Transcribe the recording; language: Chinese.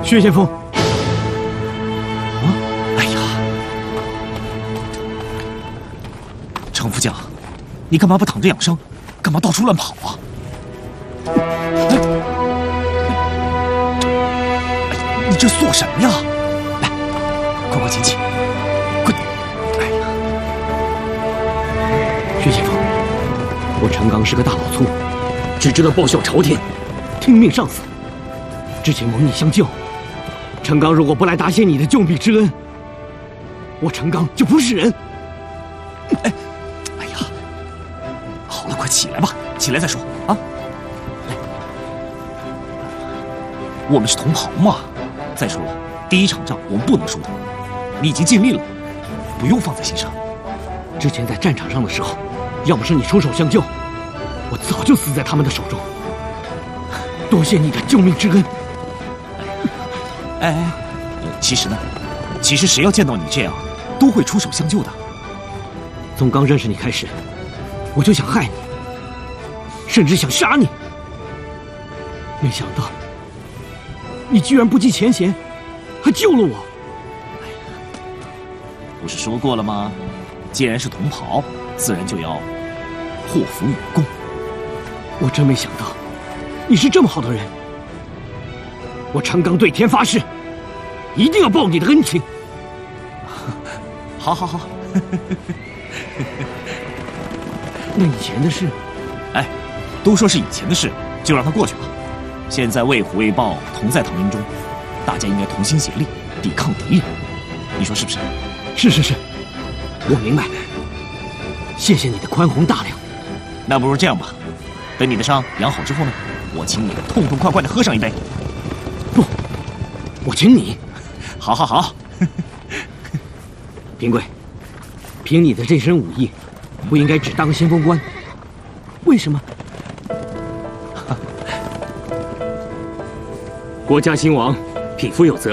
薛先锋。 程副将，你干嘛不躺着养伤？干嘛到处乱跑啊？你这做什么呀？来，快请起，快！哎呀， 薛先锋，我陈刚是个大老粗，只知道报效朝廷，听命上司。之前蒙你相救，陈刚如果不来答谢你的救命之恩，我陈刚就不是人。 哎呀，好了，快起来吧，起来再说啊！来，我们是同袍嘛。再说了，第一场仗我们不能输的，你已经尽力了，不用放在心上。 之前在战场上的时候，要不是你出手相救，我早就死在他们的手中。多谢你的救命之恩。 其实呢，谁要见到你这样，都会出手相救的。 从刚认识你开始，我就想害你，甚至想杀你。没想到，你居然不计前嫌，还救了我。 不是说过了吗？既然是同袍，自然就要祸福与共。 我真没想到，你是这么好的人。我陈刚对天发誓，一定要报你的恩情。 好。 那以前的事， 都说是以前的事，就让它过去吧。现在为虎为豹，同在唐营中，大家应该同心协力，抵抗敌人。你说是不是？ 是，我明白。谢谢你的宽宏大量。 那不如这样吧，等你的伤养好之后呢，我请你痛痛快快的喝上一杯。 不，我请你。 好。 平贵，凭你的这身武艺，不应该只当个先锋官。为什么？ 国家兴亡，匹夫有责。